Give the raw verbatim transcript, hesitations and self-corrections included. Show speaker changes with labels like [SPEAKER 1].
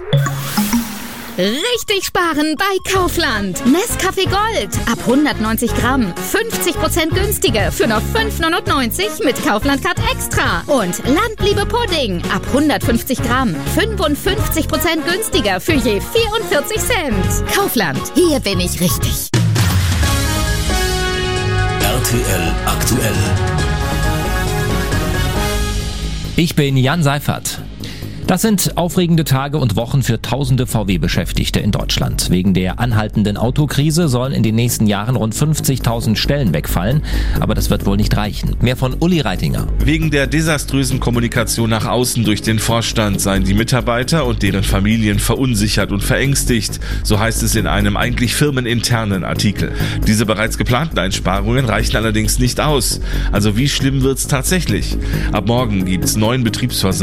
[SPEAKER 1] Richtig sparen bei Kaufland. Nescafé Gold ab hundertneunzig Gramm. fünfzig Prozent günstiger für nur fünf neunundneunzig mit Kaufland Card Extra. Und Landliebe Pudding ab hundertfünfzig Gramm. fünfundfünfzig Prozent günstiger für je vierundvierzig Cent. Kaufland, hier bin ich richtig.
[SPEAKER 2] R T L aktuell.
[SPEAKER 3] Ich bin Jan Seifert. Das sind aufregende Tage und Wochen für tausende V W-Beschäftigte in Deutschland. Wegen der anhaltenden Autokrise sollen in den nächsten Jahren rund fünfzigtausend Stellen wegfallen. Aber das wird wohl nicht reichen. Mehr von Uli Reitinger.
[SPEAKER 4] Wegen der desaströsen Kommunikation nach außen durch den Vorstand seien die Mitarbeiter und deren Familien verunsichert und verängstigt. So heißt es in einem eigentlich firmeninternen Artikel. Diese bereits geplanten Einsparungen reichen allerdings nicht aus. Also wie schlimm wird's tatsächlich? Ab morgen gibt's neuen Betriebsversammlungen